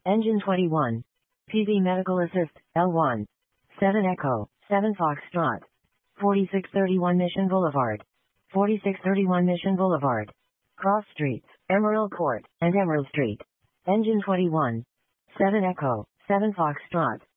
Engine 21. PV Medical Assist, L1. 7 Echo, 7 Foxtrot. 4631 Mission Boulevard. 4631 Mission Boulevard. Cross Streets, Emerald Court, and Emerald Street. Engine 21. 7 Echo, 7 Foxtrot.